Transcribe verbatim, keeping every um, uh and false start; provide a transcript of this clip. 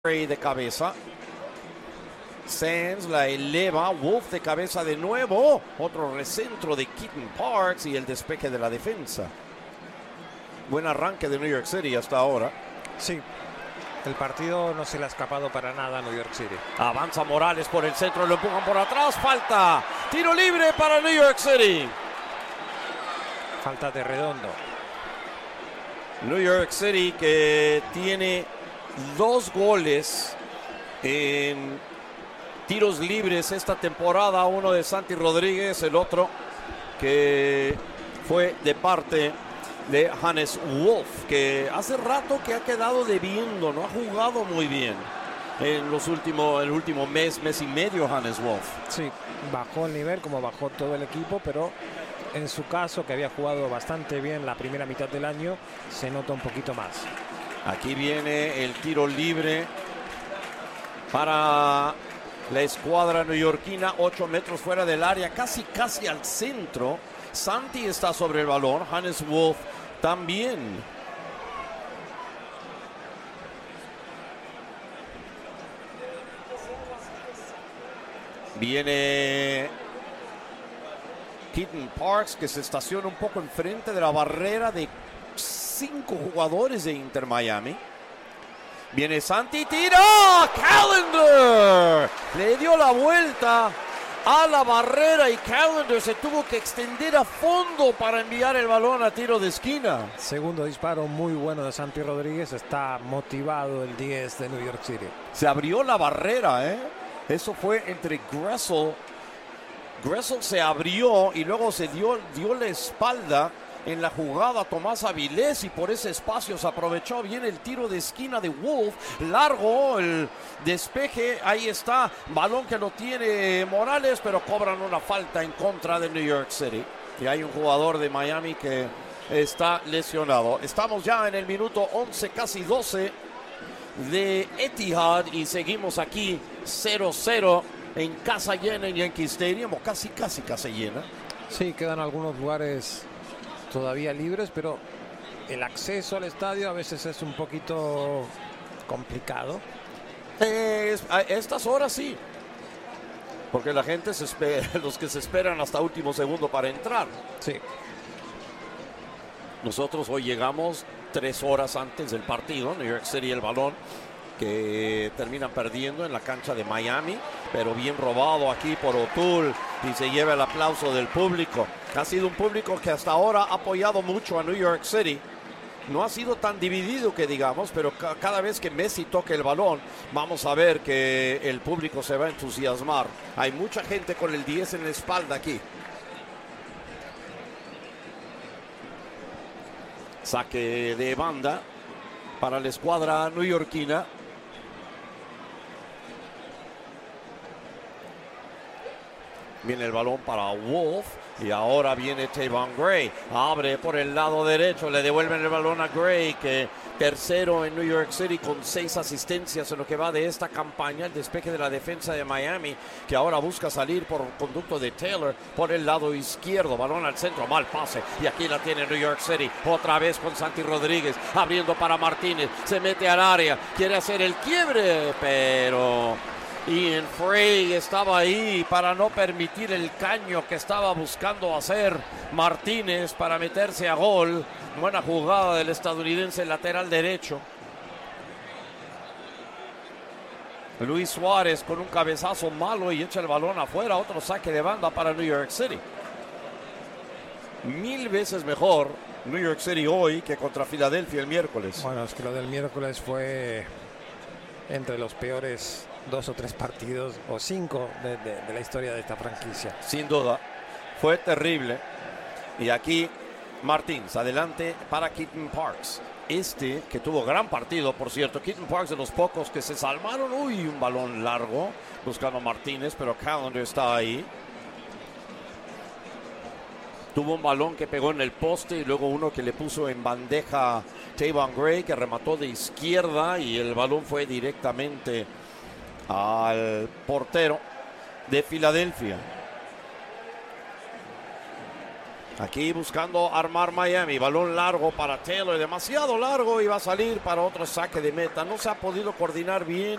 de cabeza. Sands la eleva. Wolf de cabeza de nuevo. Otro recentro de Keaton Parks y el despeje de la defensa. Buen arranque de New York City hasta ahora. Sí, el partido no se le ha escapado para nada a New York City. Avanza Morales por el centro, lo empujan por atrás. Falta. Tiro libre para New York City. Falta de Redondo. New York City que tiene dos goles en tiros libres esta temporada. Uno de Santi Rodríguez, el otro que fue de parte de Hannes Wolf, que hace rato que ha quedado debiendo, no ha jugado muy bien en los últimos, el último mes, mes y medio Hannes Wolf. Sí, bajó el nivel como bajó todo el equipo, pero en su caso, que había jugado bastante bien la primera mitad del año, se nota un poquito más. Aquí viene el tiro libre para la escuadra neoyorquina, ocho metros fuera del área, casi casi al centro. Santi está sobre el balón, Hannes Wolf también. Viene Keaton Parks, que se estaciona un poco enfrente de la barrera de cinco jugadores de Inter Miami. Viene Santi, tira, Callender le dio la vuelta a la barrera y Callender se tuvo que extender a fondo para enviar el balón a tiro de esquina. Segundo disparo muy bueno de Santi Rodríguez. Está motivado el diez de New York City. Se abrió la barrera, ¿eh? Eso fue entre Gressel. Gressel se abrió y luego se dio, dio la espalda en la jugada a Tomás Avilés, y por ese espacio se aprovechó bien el tiro de esquina de Wolf. Largo el despeje, ahí está, balón que lo tiene Morales, pero cobran una falta en contra de New York City. Y hay un jugador de Miami que está lesionado. Estamos ya en el minuto once, casi doce de Etihad y seguimos aquí cero cero en casa llena en Yankee Stadium, o casi casi casa llena. Sí, quedan algunos lugares todavía libres, pero el acceso al estadio a veces es un poquito complicado. Es, a estas horas sí, porque la gente se espera, los que se esperan hasta último segundo para entrar. Sí. Nosotros hoy llegamos tres horas antes del partido. New York City el balón que terminan perdiendo en la cancha de Miami, pero bien robado aquí por O'Toole y se lleva el aplauso del público. Ha sido un público que hasta ahora ha apoyado mucho a New York City. No ha sido tan dividido que digamos, pero ca cada vez que Messi toque el balón, vamos a ver que el público se va a entusiasmar. Hay mucha gente con el diez en la espalda aquí. Saque de banda para la escuadra neoyorquina. Viene el balón para Wolf y ahora viene Tavon Gray. Abre por el lado derecho, le devuelven el balón a Gray, que tercero en New York City con seis asistencias en lo que va de esta campaña. El despeje de la defensa de Miami, que ahora busca salir por conducto de Taylor por el lado izquierdo. Balón al centro, mal pase. Y aquí la tiene New York City. Otra vez con Santi Rodríguez, abriendo para Martínez. Se mete al área, quiere hacer el quiebre, pero Ian Frey estaba ahí para no permitir el caño que estaba buscando hacer Martínez para meterse a gol. Buena jugada del estadounidense lateral derecho. Luis Suárez con un cabezazo malo y echa el balón afuera. Otro saque de banda para New York City. Mil veces mejor New York City hoy que contra Filadelfia el miércoles. Bueno, es que lo del miércoles fue entre los peores dos o tres partidos o cinco de, de, de la historia de esta franquicia. Sin duda, fue terrible. Y aquí Martins, adelante para Keaton Parks. Este que tuvo gran partido, por cierto. Keaton Parks, de los pocos que se salvaron. Uy, un balón largo buscando a Martínez, pero Callender está ahí. Tuvo un balón que pegó en el poste y luego uno que le puso en bandeja Tavon Gray, que remató de izquierda y el balón fue directamente al portero de Filadelfia. Aquí buscando armar Miami. Balón largo para Taylor, demasiado largo, y va a salir para otro saque de meta. No se ha podido coordinar bien